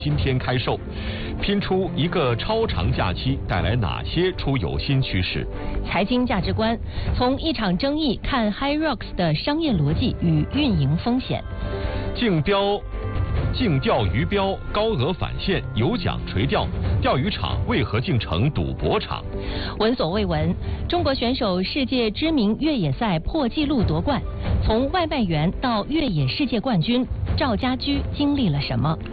今天开售，拼出一个超长假期带来哪些出游新趋势？ 财经价值观，从一场争议看 HYROX 的商业逻辑与运营风险。 竞钓鱼标高额返现，有奖垂钓，钓鱼场为何竟成赌博场？ 闻所未闻，中国选手世界知名越野赛破纪录夺冠，从外卖员到越野世界冠军，赵家驹经历了什么？